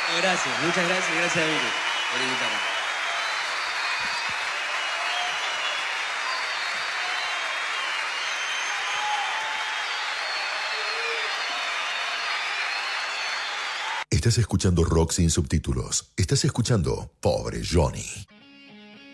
Gracias, muchas gracias, gracias a Emily por invitarme. Estás escuchando Rock sin subtítulos. Estás escuchando Pobre Johnny.